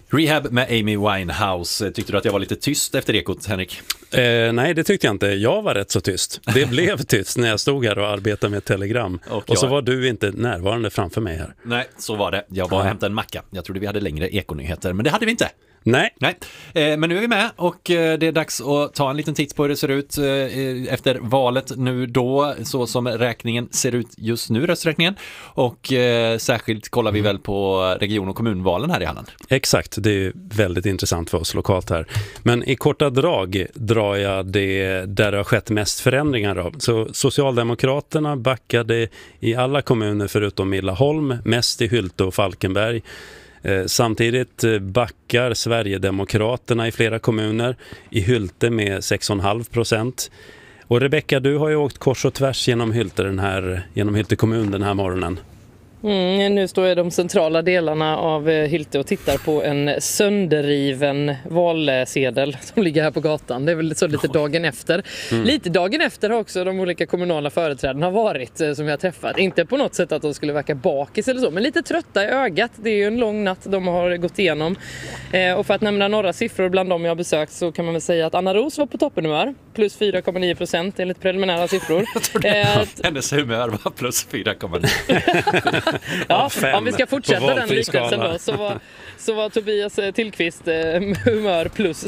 Rehab med Amy Winehouse. Tyckte du att jag var lite tyst efter ekot, Henrik? Nej, det tyckte jag inte. Jag var rätt så tyst. Det blev tyst när jag stod här och arbetade med ett telegram. Och så var du inte närvarande framför mig här. Nej, så var det. Jag var och hämtade en macka. Jag trodde vi hade längre ekonyheter, men det hade vi inte. Nej. Men nu är vi med och det är dags att ta en liten titt på hur det ser ut efter valet nu då, så som räkningen ser ut just nu, rösträkningen. Och särskilt kollar vi väl på region- och kommunvalen här i Halland. Exakt, det är väldigt intressant för oss lokalt här. Men i korta drag drar jag det där det har skett mest förändringar av. Så Socialdemokraterna backade i alla kommuner förutom Millaholm, mest i Hylte och Falkenberg. Samtidigt backar Sverigedemokraterna i flera kommuner, i Hylte med 6,5%. Och Rebecka, du har ju åkt kors och tvärs genom Hylte kommun den här morgonen. Nu står jag i de centrala delarna av Hylte och tittar på en sönderriven valsedel som ligger här på gatan. Det är väl så lite dagen efter. Lite dagen efter har också de olika kommunala företrädarna varit som jag har träffat. Inte på något sätt att de skulle verka bakis eller så, men lite trötta i ögat. Det är ju en lång natt de har gått igenom. Och för att nämna några siffror bland dem jag har besökt så kan man väl säga att Anna Ros var på toppenhumör. Plus 4,9% enligt preliminära siffror. Hennes humör var plus 4,9%. Ja, om vi ska fortsätta den liknelsen då så var Tobias Tillqvist humör plus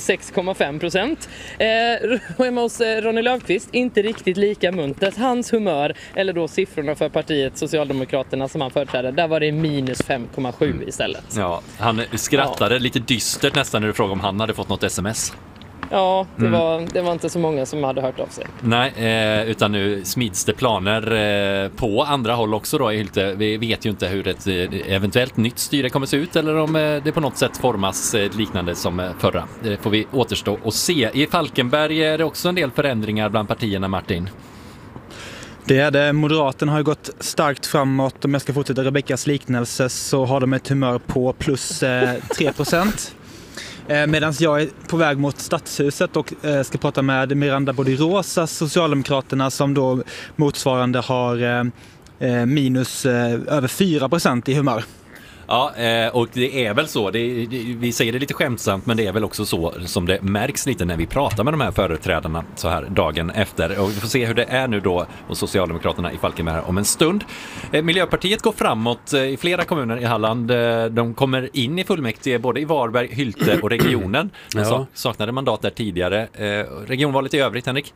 6,5%. Hemma hos Ronny Löfqvist inte riktigt lika muntert. Hans humör, eller då siffrorna för partiet Socialdemokraterna som han företräder, där var det minus 5,7 istället. Ja, han skrattade lite dystert nästan när du frågade om han hade fått något sms. Ja, det var inte så många som hade hört av sig. Nej, utan nu smids det planer på andra håll också då i Hylte. Vi vet ju inte hur ett eventuellt nytt styre kommer se ut eller om det på något sätt formas liknande som förra. Det får vi återstå och se. I Falkenberg är det också en del förändringar bland partierna, Martin. Det är det. Moderaterna har ju gått starkt framåt. Om jag ska fortsätta Rebeckas liknelse så har de ett humör på plus 3%. Medan jag är på väg mot Stadshuset och ska prata med Miranda Bodirosa, Socialdemokraterna, som då motsvarande har minus över 4% i humör. Ja, och det är väl så, vi säger det lite skämtsamt, men det är väl också så som det märks lite när vi pratar med de här företrädarna så här dagen efter. Och vi får se hur det är nu då hos Socialdemokraterna i Falkenberg om en stund. Miljöpartiet går framåt i flera kommuner i Halland. De kommer in i fullmäktige både i Varberg, Hylte och regionen. De saknade mandat där tidigare. Regionvalet i övrigt, Henrik?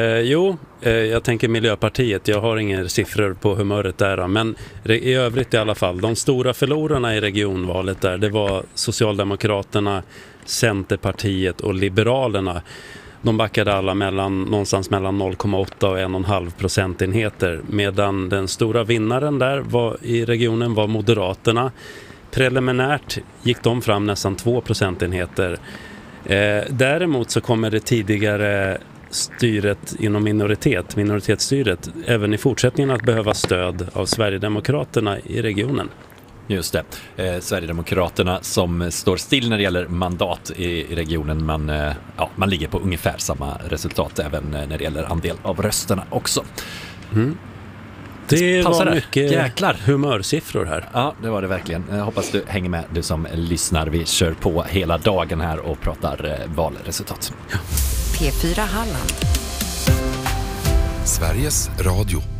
Jag tänker Miljöpartiet. Jag har inga siffror på humöret där, men i övrigt i alla fall. De stora förlorarna i regionvalet där, det var Socialdemokraterna, Centerpartiet och Liberalerna. De backade alla någonstans mellan 0,8 och 1,5 procentenheter, medan den stora vinnaren där i regionen var Moderaterna. Preliminärt gick de fram nästan 2 procentenheter. Däremot så kommer det tidigare styret inom minoritetsstyret även i fortsättningen att behöva stöd av Sverigedemokraterna i regionen. Just det. Sverigedemokraterna som står still när det gäller mandat i regionen. Man ligger på ungefär samma resultat även när det gäller andel av rösterna också. Det var mycket humörsiffror här. Ja, det var det verkligen. Jag hoppas du hänger med, du som lyssnar. Vi kör på hela dagen här och pratar valresultat. P4 Halland. Sveriges Radio.